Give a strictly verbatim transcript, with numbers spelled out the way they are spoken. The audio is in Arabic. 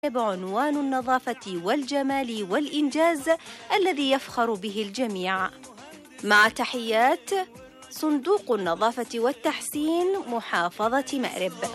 عنوان النظافة والجمال والإنجاز الذي يفخر به الجميع. مع تحيات صندوق النظافة والتحسين، محافظة مأرب.